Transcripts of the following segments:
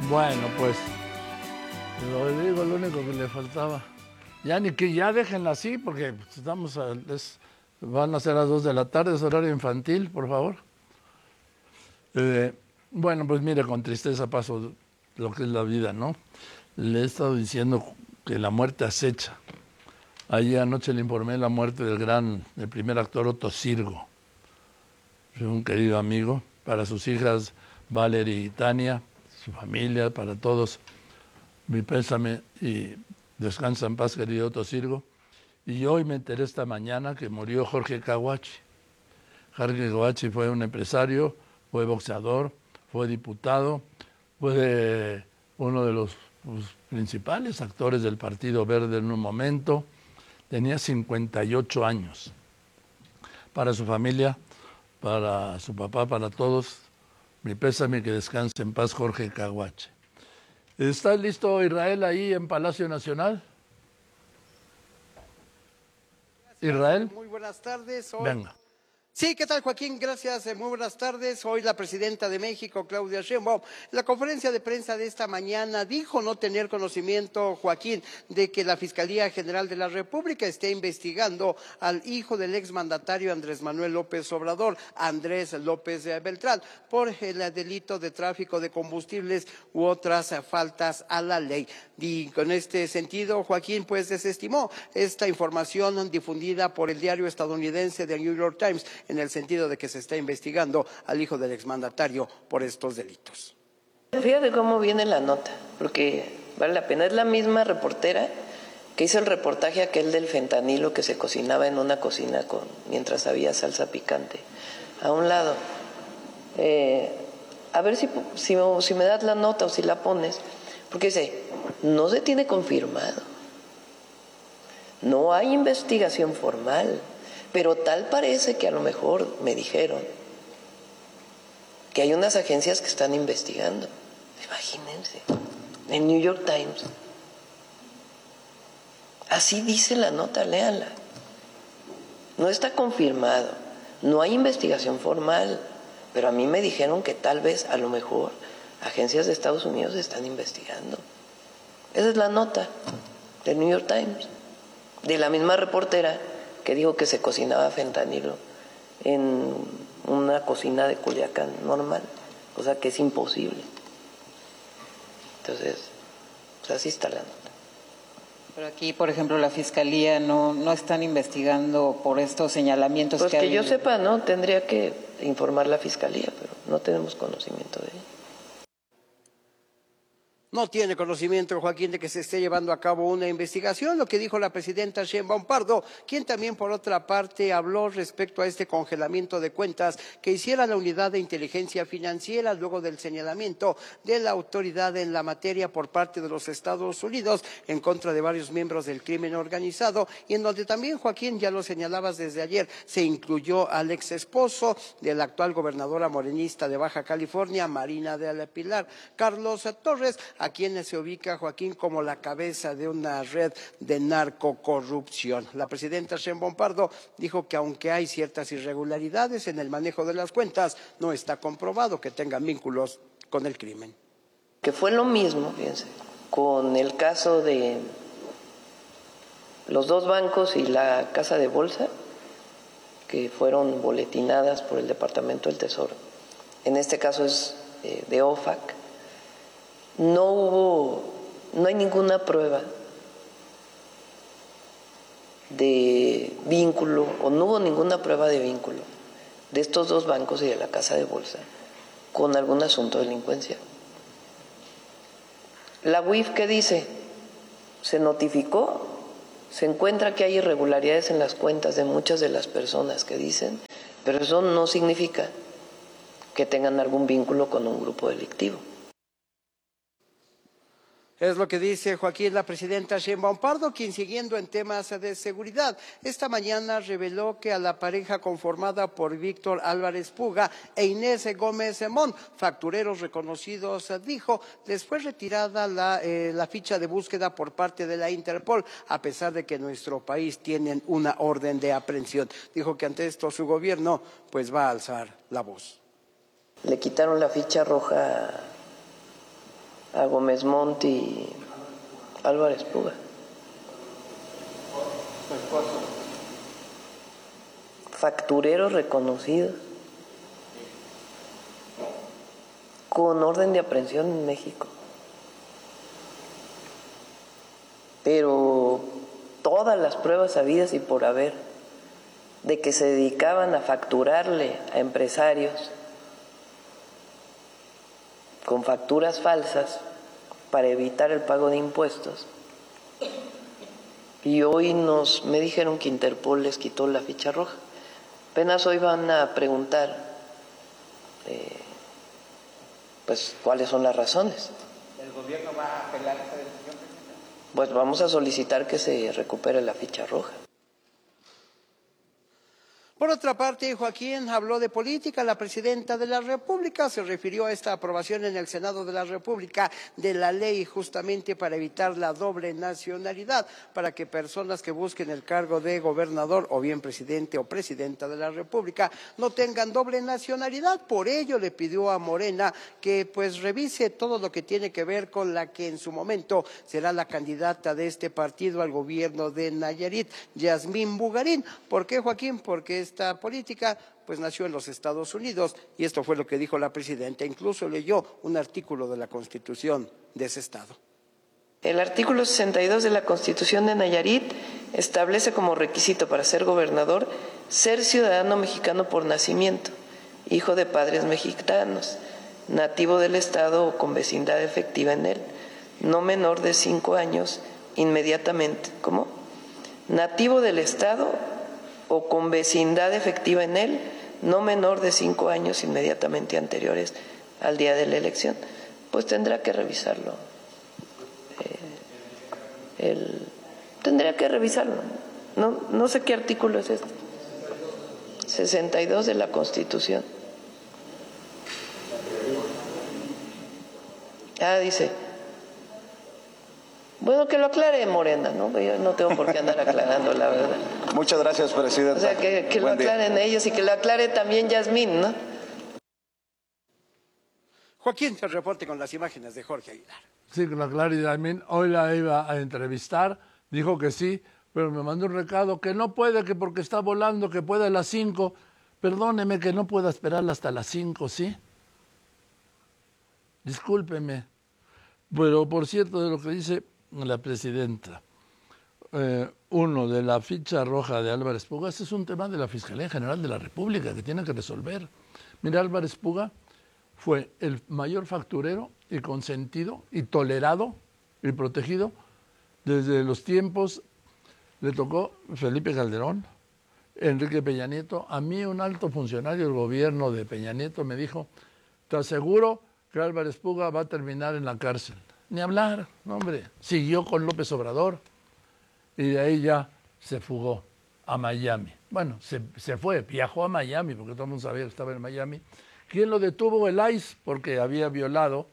Bueno, pues lo digo, lo único que le faltaba. Ya ni que ya déjenla así, porque estamos van a ser las 2 de la tarde, es horario infantil, por favor. Bueno, pues mire, con tristeza paso lo que es la vida, ¿no? Le he estado diciendo que la muerte acecha. Ayer anoche le informé la muerte del primer actor Otto Sirgo, un querido amigo, para sus hijas Valerie y Tania, su familia, para todos. Mi pésame y descansa en paz, querido Otto Sirgo. Y hoy me enteré esta mañana que murió Jorge Caguachi. Jorge Caguachi fue un empresario, fue boxeador, fue diputado, fue uno de los principales actores del Partido Verde en un momento. Tenía 58 años. Para su familia, para su papá, para todos, mi pésame, que descanse en paz Jorge Caguachi. ¿Está listo Israel ahí en Palacio Nacional? Gracias, Israel. muy buenas tardes. Venga. Sí, ¿qué tal, Joaquín? Gracias, muy buenas tardes. Hoy la presidenta de México, Claudia Sheinbaum, en la conferencia de prensa de esta mañana dijo no tener conocimiento, Joaquín, de que la Fiscalía General de la República esté investigando al hijo del exmandatario Andrés Manuel López Obrador, Andrés López Beltrán, por el delito de tráfico de combustibles u otras faltas a la ley. Y con este sentido, Joaquín, pues desestimó esta información difundida por el diario estadounidense The New York Times, en el sentido de que se está investigando al hijo del exmandatario por estos delitos. Fíjate cómo viene la nota, porque vale la pena. Es la misma reportera que hizo el reportaje aquel del fentanilo que se cocinaba en una cocina mientras había salsa picante. A un lado. A ver si me das la nota o si la pones, porque dice, no se tiene confirmado, no hay investigación formal, pero tal parece que a lo mejor me dijeron que hay unas agencias que están investigando. Imagínense, en New York Times. Así dice la nota, léanla. No está confirmado, no hay investigación formal, pero a mí me dijeron que tal vez, a lo mejor, agencias de Estados Unidos están investigando. Esa es la nota del New York Times, de la misma reportera que dijo que se cocinaba fentanilo en una cocina de Culiacán normal, cosa que es imposible. Entonces, pues así está la nota. Pero aquí, por ejemplo, la Fiscalía no están investigando por estos señalamientos pues que hay. Pues que yo sepa, ¿no? Tendría que informar la Fiscalía, pero no tenemos conocimiento de ello. No tiene conocimiento, Joaquín, de que se esté llevando a cabo una investigación, lo que dijo la presidenta Sheinbaum Pardo, quien también, por otra parte, habló respecto a este congelamiento de cuentas que hiciera la Unidad de Inteligencia Financiera luego del señalamiento de la autoridad en la materia por parte de los Estados Unidos en contra de varios miembros del crimen organizado, y en donde también, Joaquín, ya lo señalabas desde ayer, se incluyó al ex esposo de la actual gobernadora morenista de Baja California, Marina del Pilar, Carlos Torres, a quien se ubica, Joaquín, como la cabeza de una red de narcocorrupción. La presidenta Sheinbaum Pardo dijo que aunque hay ciertas irregularidades en el manejo de las cuentas, no está comprobado que tengan vínculos con el crimen. Que fue lo mismo, fíjense, con el caso de los dos bancos y la casa de bolsa, que fueron boletinadas por el Departamento del Tesoro. En este caso es de OFAC. No hay ninguna prueba de vínculo, o no hubo ninguna prueba de vínculo de estos dos bancos y de la casa de bolsa con algún asunto de delincuencia. La UIF, ¿qué dice? Se notificó, se encuentra que hay irregularidades en las cuentas de muchas de las personas que dicen, pero eso no significa que tengan algún vínculo con un grupo delictivo. Es lo que dice, Joaquín, la presidenta Sheinbaum Pardo, quien, siguiendo en temas de seguridad, esta mañana reveló que a la pareja conformada por Víctor Álvarez Puga e Inés Gómez Mon, factureros reconocidos, dijo, les fue retirada la ficha de búsqueda por parte de la Interpol, a pesar de que en nuestro país tienen una orden de aprehensión. Dijo que ante esto su gobierno pues va a alzar la voz. Le quitaron la ficha roja a Gómez Montt y Álvarez Puga. Factureros reconocidos, con orden de aprehensión en México. Pero todas las pruebas habidas y por haber de que se dedicaban a facturarle a empresarios con facturas falsas para evitar el pago de impuestos. Y hoy me dijeron que Interpol les quitó la ficha roja. Apenas hoy van a preguntar pues cuáles son las razones. ¿El gobierno va a apelar esta decisión? Pues vamos a solicitar que se recupere la ficha roja. Por otra parte, Joaquín habló de política. La presidenta de la República se refirió a esta aprobación en el Senado de la República de la ley justamente para evitar la doble nacionalidad, para que personas que busquen el cargo de gobernador o bien presidente o presidenta de la República no tengan doble nacionalidad. Por ello le pidió a Morena que pues revise todo lo que tiene que ver con la que en su momento será la candidata de este partido al gobierno de Nayarit, Yasmín Bugarín. ¿Por qué, Joaquín? Porque esta política pues nació en los Estados Unidos y esto fue lo que dijo la presidenta. Incluso leyó un artículo de la Constitución de ese estado. El artículo 62 de la Constitución de Nayarit establece como requisito para ser gobernador ser ciudadano mexicano por nacimiento, hijo de padres mexicanos, nativo del estado o con vecindad efectiva en él, no menor de 5 años inmediatamente. ¿Cómo? Nativo del estado o con vecindad efectiva en él, no menor de 5 años inmediatamente anteriores al día de la elección. Pues tendrá que revisarlo. Tendría que revisarlo. No sé qué artículo es este. 62 de la Constitución. Dice. Bueno, que lo aclare Morena, ¿no? Yo no tengo por qué andar aclarando, la verdad. Muchas gracias, presidenta. O sea, que lo aclaren ellos y que lo aclare también Yasmín, ¿no? Joaquín, el reporte con las imágenes de Jorge Aguilar. Sí, con la claridad. Yasmín, hoy la iba a entrevistar, dijo que sí, pero me mandó un recado que no puede, que porque está volando, que puede a las 5. Perdóneme que no pueda esperarla hasta las 5, ¿sí? Discúlpeme. Pero, por cierto, de lo que dice la presidenta, uno, de la ficha roja de Álvarez Puga, ese es un tema de la Fiscalía General de la República que tiene que resolver. Mira, Álvarez Puga fue el mayor facturero y consentido y tolerado y protegido desde los tiempos, le tocó Felipe Calderón, Enrique Peña Nieto. A mí un alto funcionario del gobierno de Peña Nieto me dijo, te aseguro que Álvarez Puga va a terminar en la cárcel. Ni hablar, no, hombre, siguió con López Obrador y de ahí ya se fugó a Miami. Bueno, se fue, viajó a Miami porque todo el mundo sabía que estaba en Miami. ¿Quién lo detuvo? El ICE, porque había violado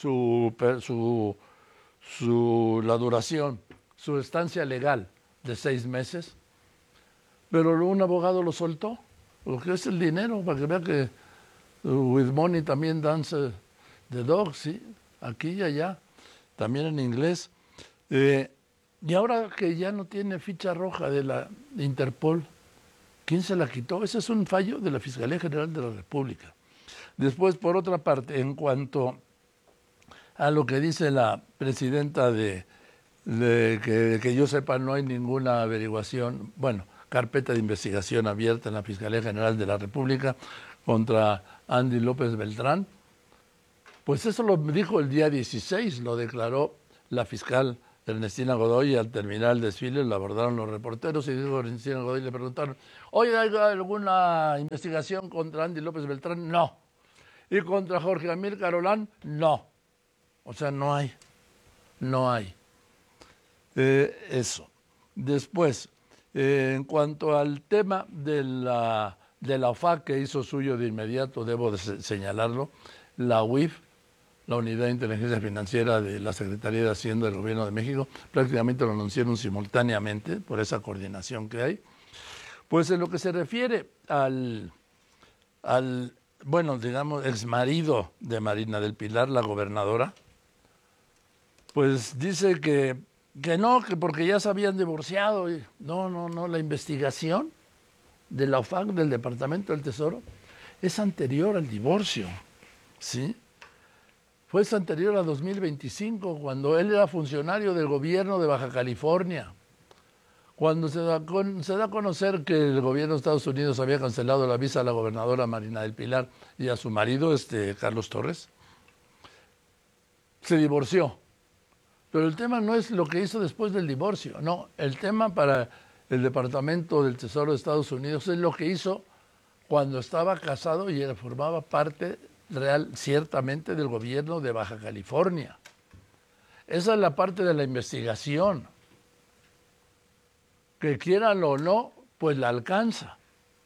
la duración, su estancia legal de 6 meses. Pero un abogado lo soltó, porque es el dinero, para que vea que with money también dance the dog, sí, aquí y allá, también en inglés. Y ahora que ya no tiene ficha roja de la Interpol, ¿quién se la quitó? Ese es un fallo de la Fiscalía General de la República. Después, por otra parte, en cuanto a lo que dice la presidenta que yo sepa no hay ninguna averiguación, bueno, carpeta de investigación abierta en la Fiscalía General de la República contra Andy López Beltrán, pues eso lo dijo el día 16, lo declaró la fiscal Ernestina Godoy, y al terminar el desfile lo abordaron los reporteros y dijo Ernestina Godoy, le preguntaron, oye, ¿hay alguna investigación contra Andy López Beltrán? No. ¿Y contra Jorge Amílcar Carolán? No. O sea, no hay. Eso. Después, en cuanto al tema de la OFAC, que hizo suyo de inmediato, debo de señalarlo, la UIF, la Unidad de Inteligencia Financiera de la Secretaría de Hacienda del Gobierno de México, prácticamente lo anunciaron simultáneamente por esa coordinación que hay. Pues en lo que se refiere al bueno, digamos, exmarido de Marina del Pilar, la gobernadora, pues dice que no, que porque ya se habían divorciado. No, la investigación de la OFAC, del Departamento del Tesoro, es anterior al divorcio, ¿sí? Fue anterior a 2025, cuando él era funcionario del gobierno de Baja California. Cuando se da a conocer que el gobierno de Estados Unidos había cancelado la visa a la gobernadora Marina del Pilar y a su marido, Carlos Torres, se divorció. Pero el tema no es lo que hizo después del divorcio, no. El tema para el Departamento del Tesoro de Estados Unidos es lo que hizo cuando estaba casado y formaba parte real, ciertamente, del gobierno de Baja California. Esa es la parte de la investigación. Que quieran o no, pues la alcanza.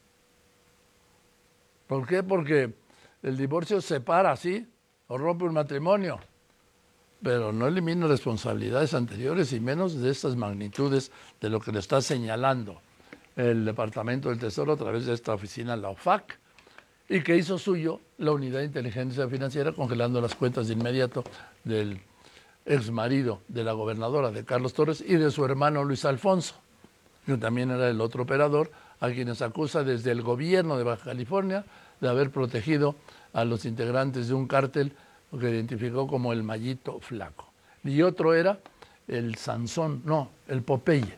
¿Por qué? Porque el divorcio separa, ¿sí? O rompe un matrimonio, pero no elimina responsabilidades anteriores y menos de estas magnitudes de lo que le está señalando el Departamento del Tesoro a través de esta oficina, la OFAC, y que hizo suyo la Unidad de Inteligencia Financiera, congelando las cuentas de inmediato del exmarido de la gobernadora, de Carlos Torres, y de su hermano Luis Alfonso, que también era el otro operador, a quienes acusa desde el gobierno de Baja California de haber protegido a los integrantes de un cártel que identificó como el Mallito Flaco. Y otro era el Sansón, no, el Popeye.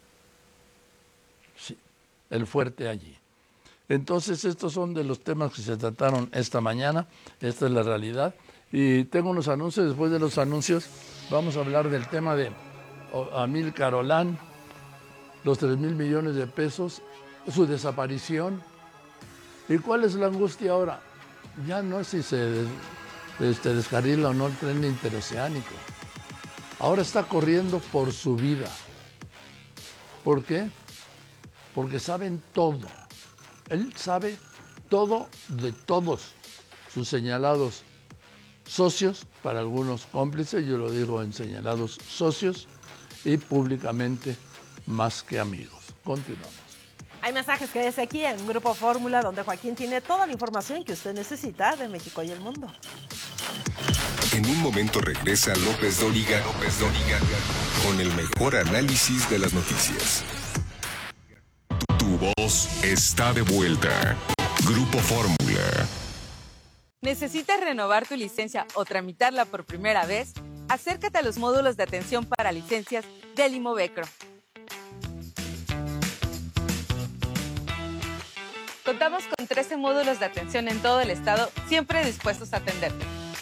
Sí, el fuerte allí. Entonces, estos son de los temas que se trataron esta mañana. Esta es la realidad. Y tengo unos anuncios. Después de los anuncios vamos a hablar del tema de Amílcar Olán, los 3,000 millones de pesos, su desaparición. ¿Y cuál es la angustia ahora? Ya no es si se descarrila o no el tren interoceánico. Ahora está corriendo por su vida. ¿Por qué? Porque saben todo. Él sabe todo de todos sus señalados socios, para algunos cómplices, yo lo digo en señalados socios, y públicamente más que amigos. Continuamos. Hay mensajes que desde aquí en Grupo Fórmula, donde Joaquín tiene toda la información que usted necesita de México y el mundo. En un momento regresa López Dóriga con el mejor análisis de las noticias. Tu voz está de vuelta. Grupo Fórmula. ¿Necesitas renovar tu licencia o tramitarla por primera vez? Acércate a los módulos de atención para licencias del Imovecro. Contamos con 13 módulos de atención en todo el estado, siempre dispuestos a atenderte.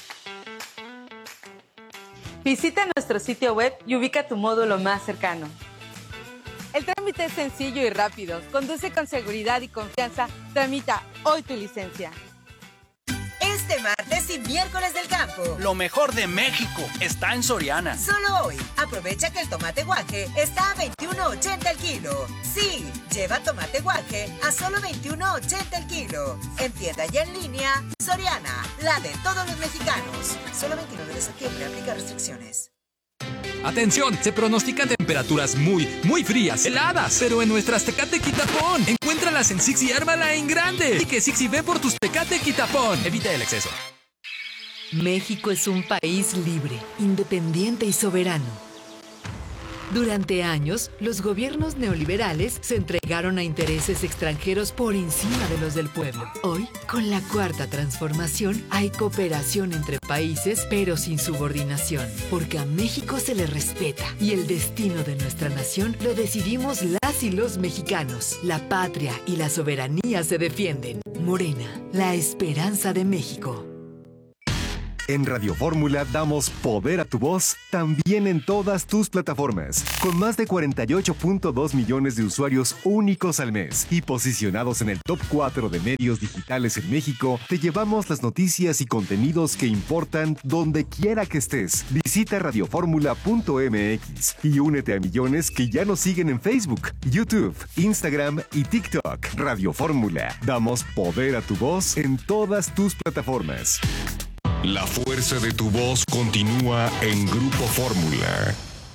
Visita nuestro sitio web y ubica tu módulo más cercano. El trámite es sencillo y rápido. Conduce con seguridad y confianza. Tramita hoy tu licencia. Este martes y miércoles del campo. Lo mejor de México está en Soriana. Solo hoy, aprovecha que el tomate guaje está a $21.80 el kilo. Sí, lleva tomate guaje a solo $21.80 el kilo. En tienda y en línea, Soriana, la de todos los mexicanos. Solo 29 de septiembre, aplica restricciones. Atención, se pronostican temperaturas muy frías, heladas, pero en nuestras Tecate Quitapón. Encuéntralas en Six y ármala en grande. Y que Six y ve por tus Tecate Quitapón. Evita el exceso. México es un país libre, independiente y soberano. Durante años, los gobiernos neoliberales se entregaron a intereses extranjeros por encima de los del pueblo. Hoy, con la Cuarta Transformación, hay cooperación entre países, pero sin subordinación, porque a México se le respeta y el destino de nuestra nación lo decidimos las y los mexicanos. La patria y la soberanía se defienden. Morena, la esperanza de México. En Radio Fórmula damos poder a tu voz también en todas tus plataformas. Con más de 48.2 millones de usuarios únicos al mes y posicionados en el top 4 de medios digitales en México, te llevamos las noticias y contenidos que importan donde quiera que estés. Visita radioformula.mx y únete a millones que ya nos siguen en Facebook, YouTube, Instagram y TikTok. Radio Fórmula. Damos poder a tu voz en todas tus plataformas. La fuerza de tu voz continúa en Grupo Fórmula.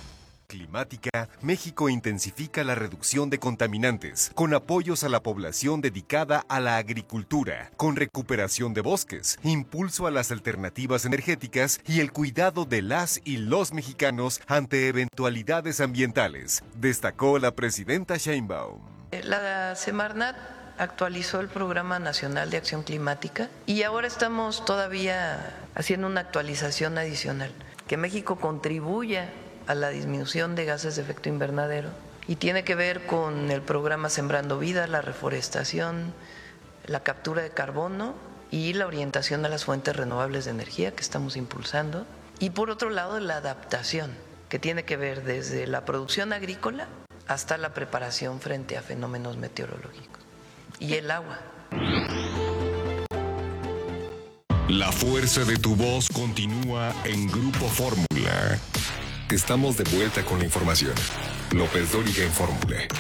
climática, México intensifica la reducción de contaminantes, con apoyos a la población dedicada a la agricultura, con recuperación de bosques, impulso a las alternativas energéticas y el cuidado de las y los mexicanos ante eventualidades ambientales, destacó la presidenta Sheinbaum. La Semarnat actualizó el Programa Nacional de Acción Climática y ahora estamos todavía haciendo una actualización adicional, que México contribuya a la disminución de gases de efecto invernadero y tiene que ver con el programa Sembrando Vida, la reforestación, la captura de carbono y la orientación a las fuentes renovables de energía que estamos impulsando. Y por otro lado, la adaptación, que tiene que ver desde la producción agrícola hasta la preparación frente a fenómenos meteorológicos. Y el agua. La fuerza de tu voz continúa en Grupo Fórmula. Estamos de vuelta con la información. López Dóriga en Fórmula.